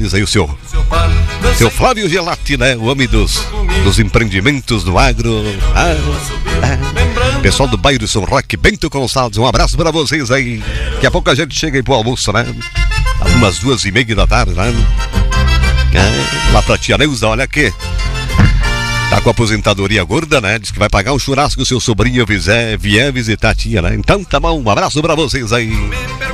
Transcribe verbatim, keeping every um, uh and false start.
Chaves aí, o seu, seu Flávio Gelati, né? O homem dos, dos empreendimentos do agro. Ah, ah. Pessoal do bairro São Roque, Bento Gonçalves, um abraço pra vocês aí. Daqui a pouco a gente chega aí pro almoço, né? Umas duas e meia da tarde, né? É, lá pra tia Neuza, olha aqui. Tá com a aposentadoria gorda, né? Diz que vai pagar um churrasco se o seu sobrinho vier, vier visitar a tia, né? Então tá bom, um abraço pra vocês aí.